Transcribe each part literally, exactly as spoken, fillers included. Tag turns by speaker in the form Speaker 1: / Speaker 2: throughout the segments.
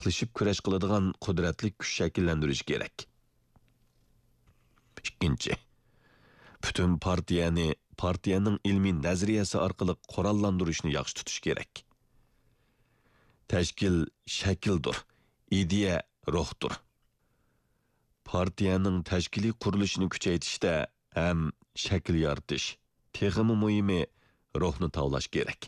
Speaker 1: qilishib kurash qiladigan qudratli kuch shakllantirish kerak. Ikkinchi, butun partiyani partiyaning ilmiy nazariyasi orqali qurollantirishni yaxshi tutish kerak. Tashkil shakldir, ideya ruhdir. Partiyaning tashkiliy qurilishini kuchaytirishda ham shakl yaratish, texmi muhimi ruhni tavlash kerak.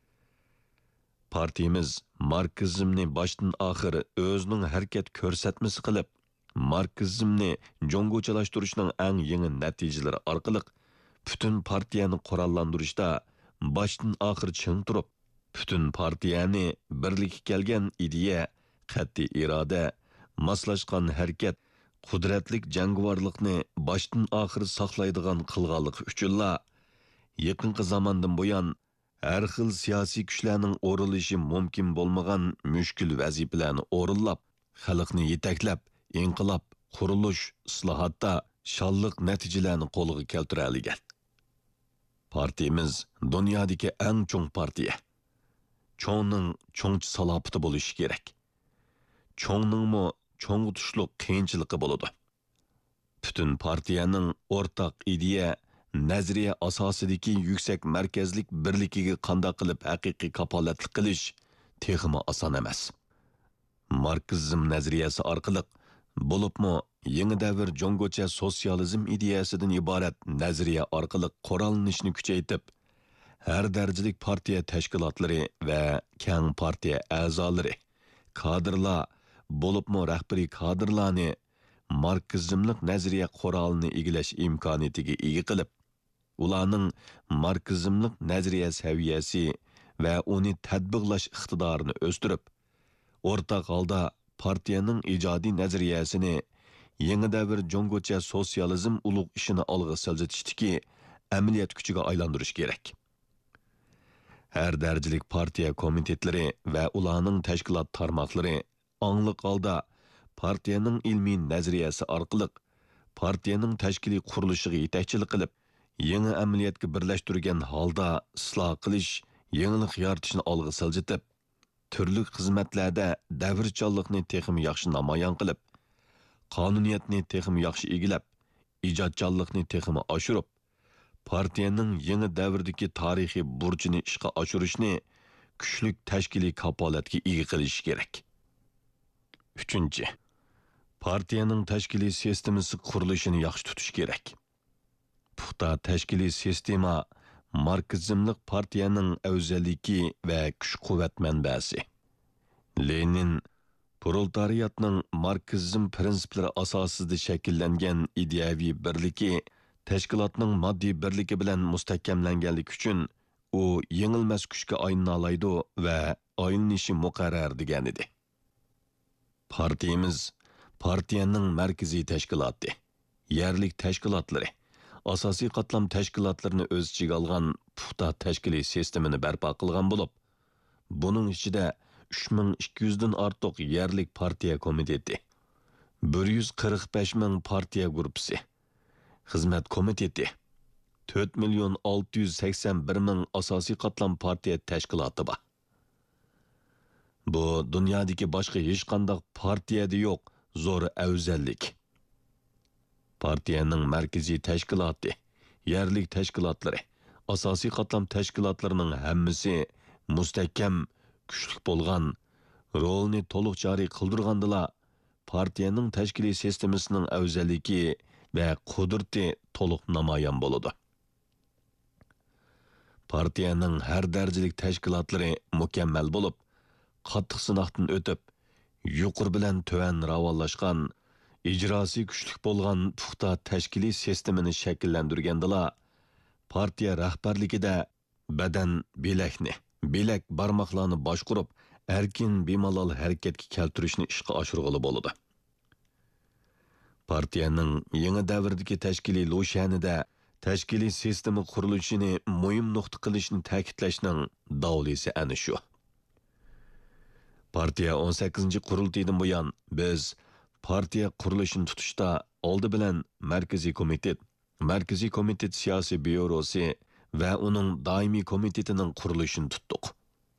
Speaker 1: Partiyamiz marksizmni boshdan oxir o'zining harakat ko'rsatmasi qilib, marksizmni jo'ng'uchalashtirishning eng yangi natijalari orqali butun partiyani qurollantirishda boshdan oxir ching turib, butun partiyani birlikka kelgan ideya, qat'iy iroda, moslashgan harakat, qudratlik jangovarlikni boshdan oxir saqlaydigan qilganlik uchunla yaqinqi zamondan buyon har xil siyosiy kuchlarning o'rilishi mumkin bo'lmagan mushkul vazifalarni o'rinlab, xalqni yetaklab, inqilob, qurilish, islohotda shonliq natijalarni qo'lga keltira olgan. Partiyamiz dunyodagi eng cho'ng partiya. Cho'ngning cho'ngchi salobati bo'lishi kerak. Cho'ngningmi cho'ng tushliq qiyinchiligi bo'ladi. Butun partiyaning o'rtaq ideya, nazariya asosidagi yuksak markazlik birligiga qanday qilib haqiqiy kapolatlik qilish texmi oson emas. Marksizm nazariyasi orqali bo'libmi yangi davr jo'ng'ocha sotsializm ideyasidan iborat nazariya orqali qurollanishni kuchaytirib, har darajalik partiya tashkilotlari va keng partiya a'zolari, kadrlar, bo'libmi rahbariy kadrlarni marksizmlik nazariya qurolini egilash imkoniyatiga ega qilib, ularning marksizmlik nazariya saviyasi va uni tatbiqlash iqtidorini o'stirib, o'rtaq holda partiyaning ijodiy nazariyasini yangi davr jo'ng'ocha sotsializm ulug' ishini olg'a siljitishdiki amaliyot kuchiga aylantirish kerak. Har darajalik partiya komitetlari va ularning tashkilot tarmoqlari angliq holda partiyaning ilmiy nazariyasi orqali partiyaning tashkiliy qurilishiga yetakchilik qilib, yangi amaliyotga birlashtirgan holda isloh qilish, yangilik yaratishni olg'a siljitib, turli xizmatlarda davrchanlikni texmi yaxshi namoyon qilib, qonuniyatni texmi yaxshi egilab, ijodchanlikni texmi oshirib, partiyaning yangi davrdagi tarixiy burchini ishga oshirishni kuchli tashkiliy kapolatga ega qilish kerak. Uchinchi, partiyaning tashkiliy sistemasi qurilishini yaxshi tutish kerak. Puxta tashkiliy sistema marksizmlik partiyaning afzalligi va kuch-quvvat manbasi. Lenin proletariyatning marksizm prinsiplari asosida shakllangan ideyaviy birligi tashkilotning moddiy birligi bilan mustahkamlanganligi uchun u yengilmas kuchga aylana oladi va aylanishi muqarrar degan edi. Partiyamiz partiyaning markaziy tashkiloti, yerlik tashkilotlari, asosiy qatlam tashkilotlarini o'z ichiga olgan puxta tashkiliy sistemani barpo qilgan bo'lib, buning ichida uch ming ikki yuz dan ortiq yerlik partiya komiteti, bir yuz qirq besh ming partiya guruhi, xizmat komiteti, to'rt million olti yuz sakson bir ming asosiy qatlam partiya tashkiloti bor. Bu dunyodagi boshqa hech qanday partiyada yo'q zo'r afzallik. Partiyaning markaziy tashkiloti, yerlik tashkilotlari, asosiy qatlam tashkilotlarining hammasi mustahkam, kuchli bo'lgan, rolni to'liq joriy qildirgandila partiyaning tashkiliy sistemasining afzalligi va qudrati to'liq namoyon bo'ladi. Partiyaning har darajalik tashkilotlari mukammal bo'lib, qattiq sinoqdan o'tib, yuqori bilan tuvan ravonlashgan, ijrosi kuchli bo'lgan puxta tashkiliy sistemani shakllantirgandila partiya rahbarligida badan bilakni, bilak barmoqlarni boshqurib, erkin bemalol harakatga keltirishni ishga oshirg'ili bo'ladi. Partiyaning yangi davrdagi tashkiliy lo'shanida tashkiliy sistema qurilishini muhim nuqta qilishni ta'kidlashning davlisi ana shu. Partiya o'n sakkizinchi qurultaydan buyon biz partiya qurilishini tutishda oldi bilan markaziy komitet, markaziy komitet siyosiy byurosi va uning doimiy komitetining qurilishini tutdik.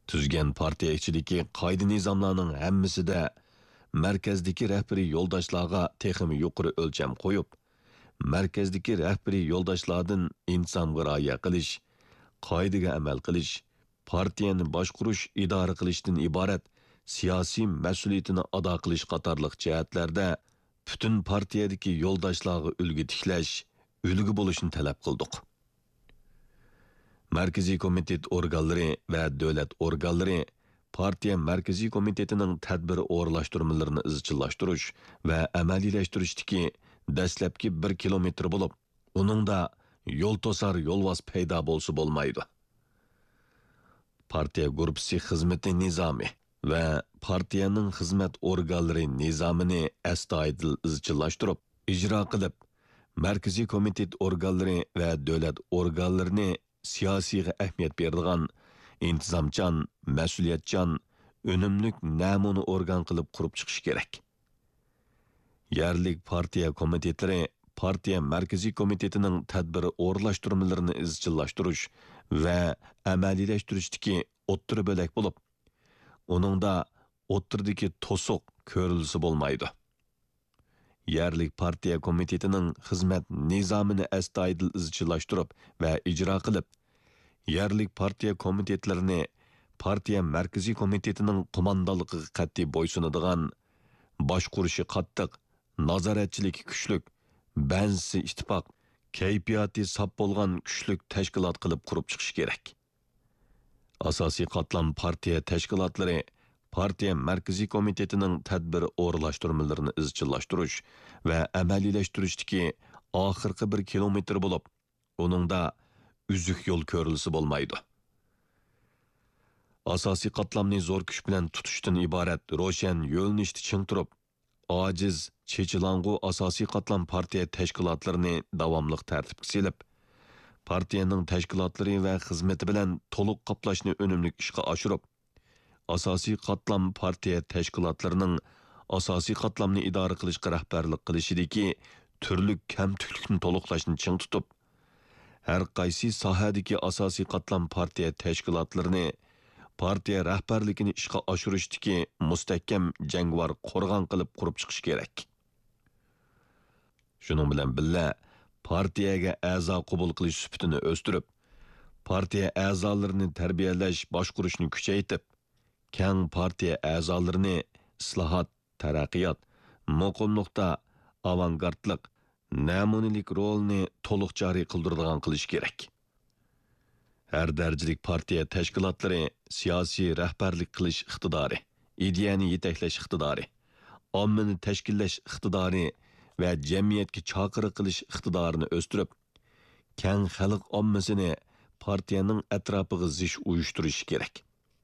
Speaker 1: Tuzgan partiya ichidagi qoida nizomlarning hammasida markazdagi rahbariy yo'ldoshlarga texmi yuqori o'lcham qo'yib, markazdagi rahbariy yo'ldoshlardan insonga rioya qilish, qoidaga amal qilish, partiyani boshqarish, idora qilishdan iborat siyosiy mas'uliyatini ado qilish qatorliq jihatlarda butun partiyadagi yo'ldoshlarga ulgu tiklash, ulgu bo'lishni talab qildik. Markaziy komitet organlari va davlat organlari partiya markaziy komitetining tadbir o'rinlashtirmalarini izchillashtirish va amaliylashtirish dastlabki bir kilometr bo'lib, uningda yo'l to'sar yo'lvos paydo bo'lsa bo'lmaydi. Partiya guruhi xizmati nizomi va partiyaning xizmat organlari nizomini astoydil izchillashtirib, ijro qilib, markaziy komitet organlari va davlat organlarini siyosiga ahamiyat beradigan intizomchan, mas'uliyatchan, unumlik namuna organ qilib qurib chiqish kerak. Yerlik partiya komitetlari partiya markaziy komitetining tadbir o'rinlashtirmalarini izchillashtirish va amaliylashtirish o'ttiri bo'lak bo'lib, uningda o'ttirdagi to'siq ko'rilsa bo'lmaydi. Yerlik partiya komitetining xizmat nizomini astoydil izchillashtirib va ijro qilib, yerlik partiya komitetlarini partiya markaziy komitetining qo'mondonligiga qat'iy bo'ysunadigan, boshqurishi qattiq, nazoratchiligi kuchlik, bansi ittifoq, kayfiyati sap bo'lgan kuchlik tashkilot qilib qurib chiqish kerak. Asosiy qatlam partiya tashkilotlari partiya markaziy komitetining tadbir o'rinlashtirmalarini izchillashtirish va amaliylashtirish oxirgi bir kilometr bo'lib, uningda uzuk yo'l ko'rilsa bo'lmaydi. Asosiy qatlamni zo'r kuch bilan tutishdan iborat ro'shan yo'lnishni ching turib, ojiz, chechilang'u asosiy qatlam partiya tashkilotlarini davomli tartibga selib, partiyaning tashkilotlari va xizmati bilan to'liq qoplashni unumli ishga oshirib, asosiy qatlam partiya tashkilotlarining asosiy qatlamni idora qilishga rahbarlik qilishidagi turli kamtuklikni to'liqlashni ching tutib, har qaysi sohadagi asosiy qatlam partiya tashkilotlarini partiya rahbarligini ishga oshirishdagi mustahkam jangvar qo'rg'on qilib qurib chiqish kerak. Shuning bilan birga partiyaga a'zo qabul qilish sifatini o'stirib, partiya a'zolarini tarbiyalash, boshqarishni kuchaytirib, keng partiya a'zolarini islohot, taraqqiyot, muqimlikda avangardlik, namunalik rolni to'liq joriy qildiradigan qilish kerak. Har darajalik partiya tashkilotlari siyosiy rahbarlik qilish iqtidori, ideyani yetaklash iqtidori, ommani tashkillash iqtidori va jamiyatga chaqiriq qilish iqtidorini o'stirib, keng xalq ommasini partiyaning atrofiga zish uyushtirish kerak.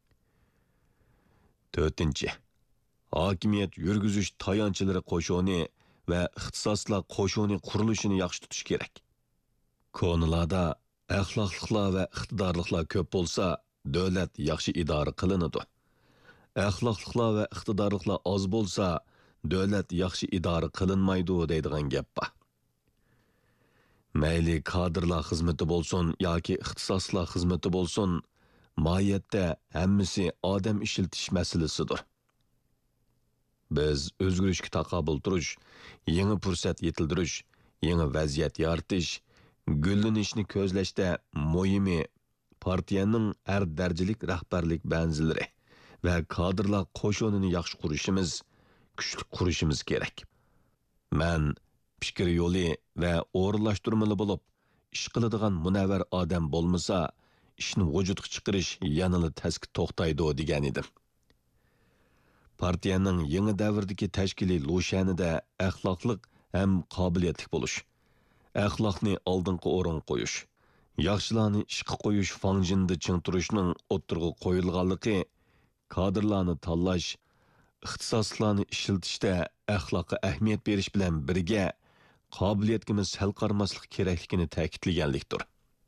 Speaker 1: to'rtinchi. Hokimiyat yurgizish tayanchilari qo'shoni va ixtisoslar qo'shoni qurilishini yaxshi tutish kerak. Konularda axloqliqlar va iqtidorliqlar ko'p bo'lsa, davlat yaxshi idora qilinadi. Axloqliqlar va iqtidorliqlar oz bo'lsa, davlat yaxshi idora qilinmaydi deydigan gap bor. Mayli kadrlar xizmati bo'lsin yoki ixtisoslar xizmati bo'lsin, mohiyatda hammasi odam ishiltish masalasidir. Biz o'zgarishga taqobil turish, yangi fursat yetildirish, yangi vaziyat yaratish, gullanishni ko'zlashda muhimi partiyaning har darajalik rahbarlik banzilari va kadrlar qo'shonini yaxshi qurishimiz, kuchli qurishimiz kerak. Men fikr yo'li va o'rinlashtirmali bo'lib, ish qiladigan munavvar odam bo'lmasa, ishni vujudga chiqarish yanada tasqi to'xtaydi degan edim. Partiyaning yangi davrdagi tashkiliy lo'shanida axloqliq ham qobiliyatli bo'lish, axloqni oldingi o'rin qo'yish, yaxshilarni ishga qo'yish fanjinda ching turishning o'ttirg'i qo'yilganligi, kadrlarni tanlash, ixtisoslarni ishiltishda axloqqa ahamiyat berish bilan birga qobiliyatga sal qarmaslik kerakligini ta'kidlaganlikdir.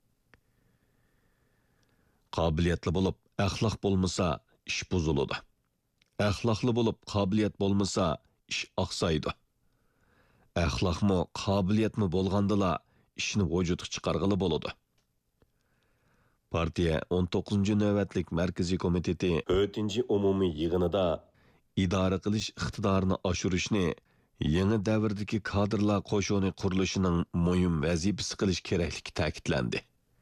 Speaker 1: Qobiliyatli bo'lib, axloq bo'lmasa, ish buziladi. Axloqli bo'lib, qobiliyat bo'lmasa, ish oqsaydi. Axloqmi, qobiliyatmi bo'lgandala ishni vujudga chiqarg'ili bo'ladi. Partiya o'n to'qqizinchi navbatlik Markaziy komiteti to'rtinchi umumiy yig'inida idora qilish iqtidorini oshirishni yangi davrdagi kadrlar qo'shoni qurilishining muhim vazifasi qilish kerakligi ta'kidlandi.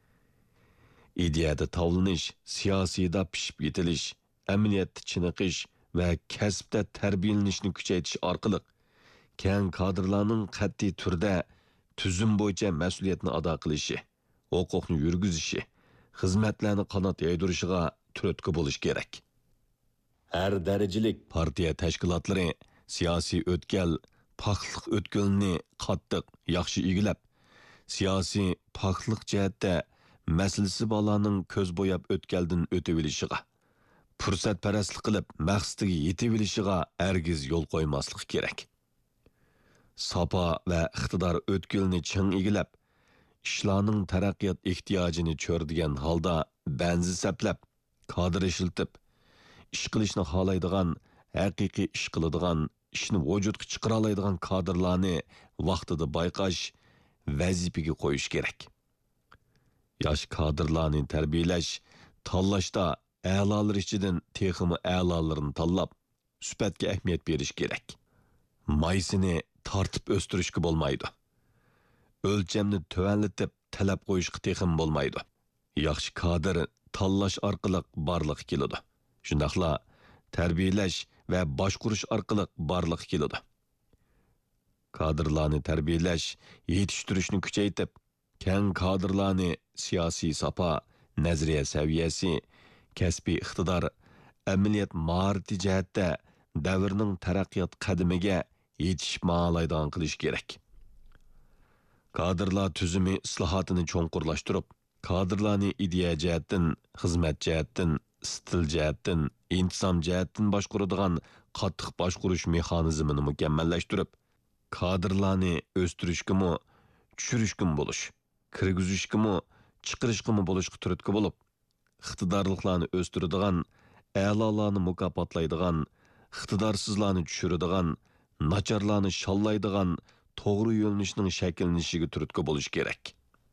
Speaker 1: Ideyada tavlanish, siyosiyda pishib yetilish, amaliyotda chiniqish va kasbda tarbiyalanishni kuchaytirish orqali keng kadrlarning qat'iy turda tuzum bo'yicha mas'uliyatni ado qilishi, huquqni yurgizishi, xizmatlarni qanot yaydirishiga turtki bo'lish kerak. Har darajalik partiya tashkilotlari siyosiy o'tkal, paxtliq o'tkilni qattiq, yaxshi egilab, siyosiy paxtliq jihatda masalasi bolaning ko'z bo'yab o'tkaldan o'tib olishiga, fursatparastlik qilib maqsadiga yetib olishiga hargiz yo'l qo'ymaslik kerak. Sapa va iqtidor o'tkilni ching egilab, ishlarning taraqqiyot ehtiyojini cho'rdigan holda banzi saplab, kadr ishiltib, ish qilishni xohlaydigan, haqiqiy ish qiladigan, ishni vujudga chiqara oladigan kadrlarni vaqtida bayqash, vazifaga qo'yish kerak. Yosh kadrlarni tarbiyalash, tanlashda a'lolar ichidan texmi a'lolarini tanlab, sifatga ahamiyat berish kerak. Maysini tartib o'stirishga bo'lmaydi. O'lchamni tuvanlatib talab qo'yishga texim bo'lmaydi. Yaxshi kadr tanlash orqali barliq keladi. Shundaqla tarbiyalash va boshqurish orqali barliq keladi. Kadrlarni tarbiyalash, yetishtirishni kuchaytirib, keng kadrlarni siyosiy sapa, nazariya saviyasi, kasbiy iqtidor, amaliyot maharati jihatda davrning taraqqiyot qadamiga yetishib ma'laydigan qilish kerak. Kadrlar tuzumi islohotini cho'nqurlashtirib, kadrlarni ideya jihatdan, xizmat jihatdan, stil jihatdan, intizom jihatdan boshqaradigan qattiq boshqarish mexanizmini mukammallashtirib, kadrlarni o'stirishga, tushirishga bo'lish, kirgizishga, chiqarishga bo'lishga turtki bo'lib, iqtidorliklarni o'stiradigan, a'lolarni mukofotlaydigan, iqtidorsizlarni tushiradigan, nacharlarni shallaydigan to'g'ri yo'lnishning shakllanishiga turtki bo'lish kerak.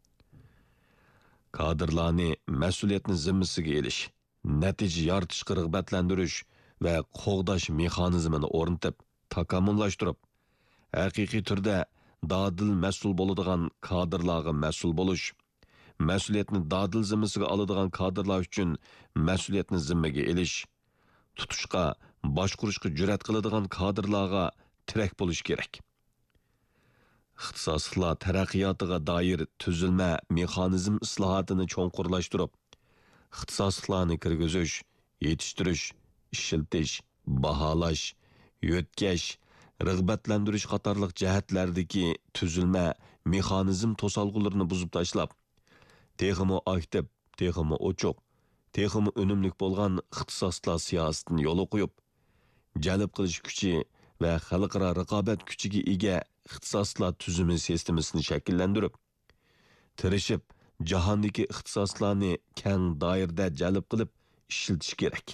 Speaker 1: Kadrlarni mas'uliyatni zimmasiga elish, natija yoritishga rag'batlantirish va qo'g'dash mexanizmini o'rnatib, takomillashtirib, haqiqiy turda dadil mas'ul bo'ladigan kadrlarga mas'ul bo'lish, mas'uliyatni dadil zimmasiga oladigan kadrlar uchun mas'uliyatni zimmaga elish, tutishqa, boshqurishga jur'at qiladigan kadrlarga tirak bo'lish kerak. ixtisosliklar taraqqiyotiga doir tuzilma mexanizm islohotini cho'nqurlashtirib, ixtisosliklarni kirgizish, yetishtirish, ishiltish, baholash, yo'tkash, rag'batlantirish qatorliq jihatlardagi tuzilma mexanizm to'solg'ularini buzib tashlab, texmi aktiv, texmi ochiq, texmi unumlik bo'lgan ixtisoslar siyosatini yo'l qo'yib, jalb qilish kuchi va xalqaro raqobat kuchiga ega ixtisoslar tuzumi sistemasini shakllantirib, tirishib, jahondagi ixtisoslarni keng doirada jalb qilib ishiltish kerak.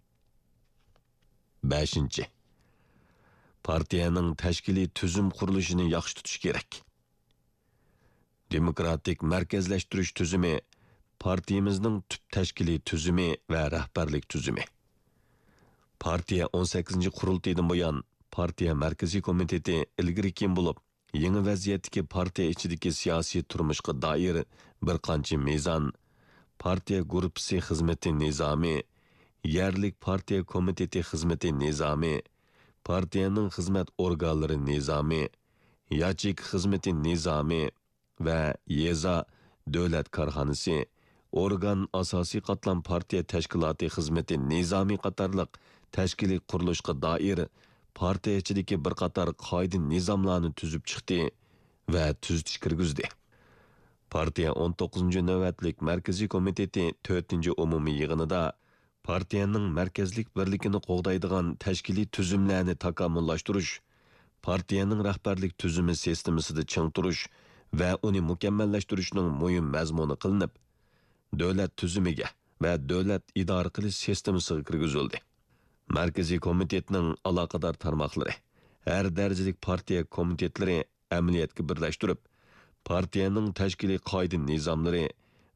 Speaker 1: beshinchi. Partiyaning tashkiliy tuzum qurilishini yaxshi tutish kerak. Demokratik markazlashtirish tuzumi partiyamizning tub tashkiliy tuzumi va rahbarlik tuzumi. Partiya o'n sakkizinchi qurultaydan buyon partiya markaziy komiteti ilgari kim bo'lib, yangi vaziyatdagi partiya ichidagi siyosiy turmushga doir bir qancha mezon, partiya guruhi xizmati nizomi, yerlik partiya komiteti xizmati nizomi, partiyaning xizmat organlari nizomi, yachik xizmati nizomi va yeza davlat korxonasi, organ asosiy qatlam partiya tashkiloti xizmati nizomi qatorliq tashkiliy qurilishga doir partiya ichidagi bir qator qoida nizomlarni tuzib chiqdi va tuzitish kirgizdi. Partiya o'n to'qqizinchi navbatlik Markaziy komiteti to'rtinchi umumiy yig'inida partiyaning markazlik birligini qo'g'daydigan tashkiliy tuzumlarni takomillashtirish, partiyaning rahbarlik tuzumi sistemasida ching turish va uni mukammallashtirishning muhim mazmuni qilinib, davlat tuzumiga va davlat idora qilish sistemasiga kirgizildi. Markaziy komitetning aloqador tarmoqlari, har darajalik partiya komitetlari amaliyotga birlashtirib, partiyaning tashkiliy qoida nizomlari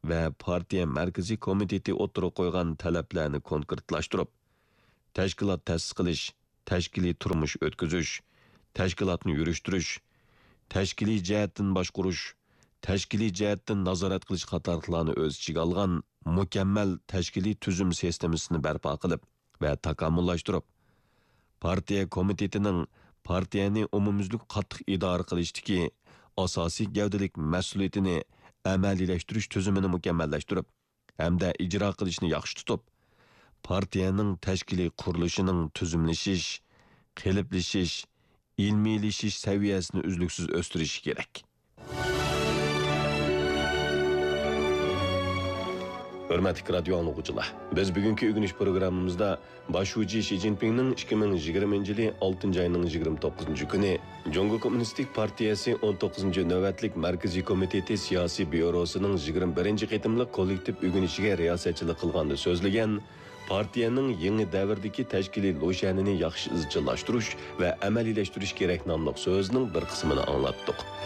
Speaker 1: va partiya markaziy komiteti o'tirib qo'ygan talablarni konkretlashtirib, tashkilot ta'sis qilish, tashkiliy turmush o'tkazish, tashkilotni yurishtirish, tashkiliy jihatdan boshqarish, tashkiliy jihatdan nazorat qilish qatorliqlarni o'z ichiga olgan mukammal tashkiliy tuzum sistemasini barpo qilib va takomillashtirib, partiya komitetining partiyani umumyuzlik qattiq idora qilishdagi asosiy gavdalik mas'uliyatini amaliylashtirish tuzumini mukammallashtirib hamda ijro qilishni yaxshi tutib, partiyaning tashkiliy qurilishining tuzumlashish, qiliblashish, ilmiylashish saviyasini uzluksiz o'stirish kerak. Hörmətli radio anlıqçılar, biz bugünkü ögünüş programımızda başuci Xi Jinping'nin ikki ming yigirmanchi yili oltinchi ayning yigirma to'qqizinchi kuni Jongo Kommunistik Partiyasi o'n to'qqizinchi navbatlik Markaziy komiteti siyosiy byurosining yigirma birinchi qitimliq kollektiv ögünüşiga riyosatchilik qilganda so'zlagan partiyaning yangi davrdagi tashkiliy lo'shanini yaxshi izchillashtirish va amaliylashtirish kerak nomli so'zining bir qismini anglatdik.